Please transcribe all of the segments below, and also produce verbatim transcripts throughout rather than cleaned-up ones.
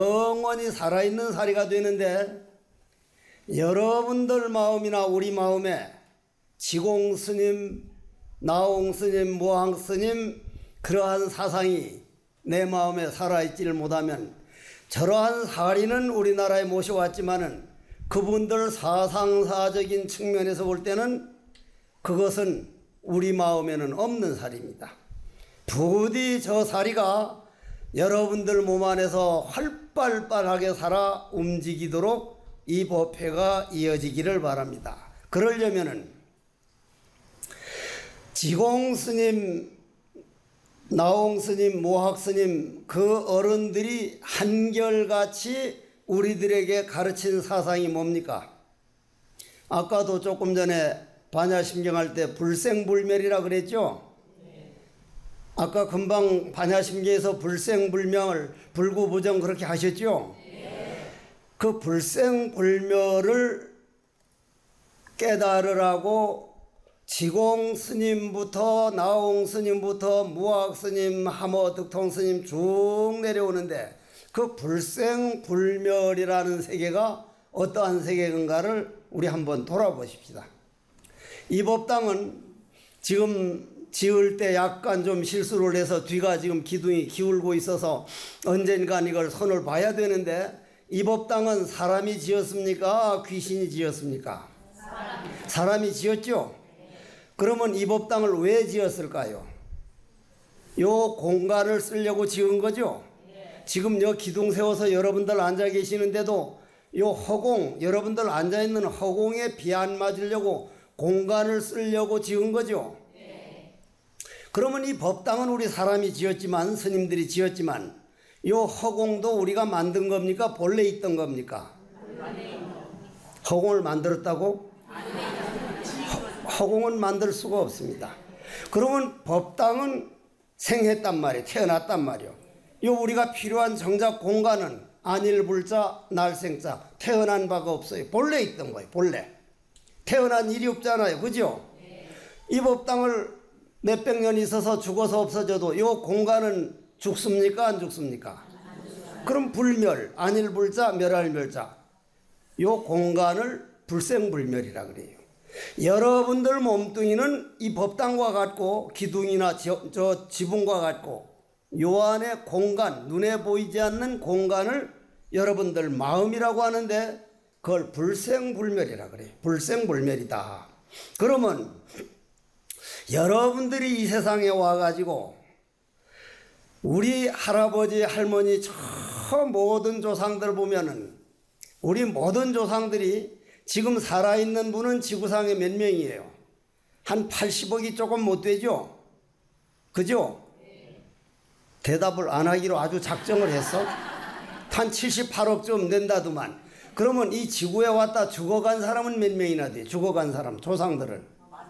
영원히 살아있는 살이가 되는데, 여러분들 마음이나 우리 마음에 지공스님, 나홍스님, 무항스님 그러한 사상이 내 마음에 살아있지를 못하면, 저러한 살인은 우리나라에 모셔왔지만은 그분들 사상사적인 측면에서 볼 때는 그것은 우리 마음에는 없는 살입니다. 부디 저 살이가 여러분들 몸 안에서 활발발하게 살아 움직이도록 이 법회가 이어지기를 바랍니다. 그러려면은 지공스님, 나홍스님, 모학스님 그 어른들이 한결같이 우리들에게 가르친 사상이 뭡니까? 아까도 조금 전에 반야심경할 때 불생불멸이라 그랬죠? 아까 금방 반야심경에서 불생불명을 불구부정 그렇게 하셨죠? 그 불생불멸을 깨달으라고 지공스님부터 나홍스님부터 무학스님, 하모, 득통스님 쭉 내려오는데, 그 불생불멸이라는 세계가 어떠한 세계인가를 우리 한번 돌아보십시다. 이 법당은 지금 지을 때 약간 좀 실수를 해서 뒤가 지금 기둥이 기울고 있어서 언젠간 이걸 손을 봐야 되는데, 이 법당은 사람이 지었습니까? 귀신이 지었습니까? 사람이, 사람이 지었죠? 그러면 이 법당을 왜 지었을까요? 요 공간을 쓰려고 지은 거죠? 지금 여 기둥 세워서 여러분들 앉아 계시는데도 요 허공, 여러분들 앉아 있는 허공에 비 안 맞으려고 공간을 쓰려고 지은 거죠? 그러면 이 법당은 우리 사람이 지었지만, 스님들이 지었지만, 요 허공도 우리가 만든 겁니까? 본래 있던 겁니까? 허공을 만들었다고? 허공은 만들 수가 없습니다. 그러면 법당은 생했단 말이에요. 태어났단 말이에요. 요 우리가 필요한 정작 공간은 안일불자, 날생자, 태어난 바가 없어요. 본래 있던 거예요. 본래. 태어난 일이 없잖아요. 그죠? 이 법당을 몇백 년 있어서 죽어서 없어져도 요 공간은 죽습니까? 안 죽습니까? 그럼 불멸, 안일불자, 멸할멸자. 요 공간을 불생불멸이라 그래요. 여러분들 몸뚱이는 이 법당과 같고 기둥이나 저, 저 지붕과 같고, 요 안에 공간, 눈에 보이지 않는 공간을 여러분들 마음이라고 하는데 그걸 불생불멸이라 그래요. 불생불멸이다. 그러면 여러분들이 이 세상에 와가지고 우리 할아버지, 할머니 저 모든 조상들 보면은, 우리 모든 조상들이 지금 살아있는 분은 지구상에 몇 명이에요? 한 팔십억이 조금 못 되죠? 그죠? 대답을 안 하기로 아주 작정을 했어? 한 칠십팔억쯤 된다더만. 그러면 이 지구에 왔다 죽어간 사람은 몇 명이나 돼? 죽어간 사람, 조상들은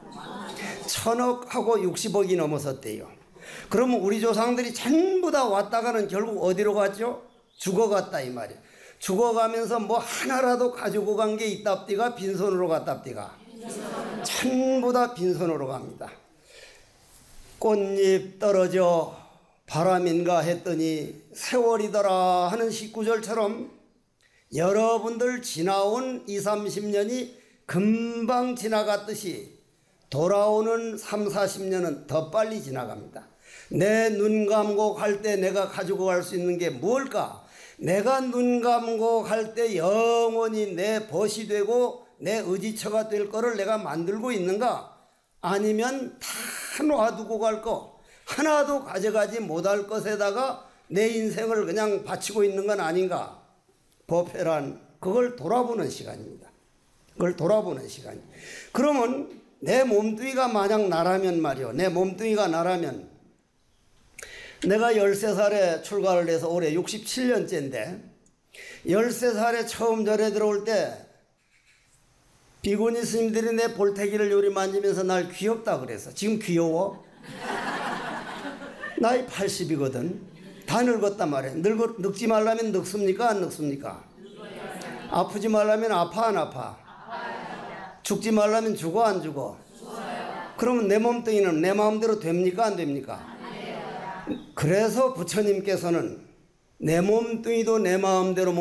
천억하고 육십억이 넘어섰대요. 그러면 우리 조상들이 전부 다 왔다가는 결국 어디로 갔죠? 죽어갔다 이 말이에요. 죽어가면서 뭐 하나라도 가지고 간 게 있답디가 빈손으로 갔답디가 전부 다 빈손으로 갑니다. 꽃잎 떨어져 바람인가 했더니 세월이더라 하는 십구절처럼 여러분들 지나온 이삼십 년이 금방 지나갔듯이 돌아오는 삼사십 년은 더 빨리 지나갑니다. 내 눈 감고 갈 때 내가 가지고 갈 수 있는 게 무엇일까? 내가 눈 감고 갈 때 영원히 내 벗이 되고 내 의지처가 될 거를 내가 만들고 있는가? 아니면 다 놔두고 갈 거, 하나도 가져가지 못할 것에다가 내 인생을 그냥 바치고 있는 건 아닌가? 법회란 그걸 돌아보는 시간입니다. 그걸 돌아보는 시간입니다. 그러면 내 몸뚱이가 만약 나라면 말이요. 내 몸뚱이가 나라면, 내가 열세 살에 출가를 해서 올해 육십칠 년째인데 열세 살에 처음 절에 들어올 때 비구니 스님들이 내 볼태기를 요리 만지면서 날 귀엽다 그래서. 지금 귀여워? 나이 팔십이거든. 다 늙었단 말이야. 늙어, 늙지 말라면 늙습니까? 안 늙습니까? 아프지 말라면 아파 안 아파? 죽지 말라면 죽어 안 죽어? 그러면 내 몸뚱이는 내 마음대로 됩니까? 안 됩니까? 그래서 부처님께서는 내 몸뚱이도 내 마음대로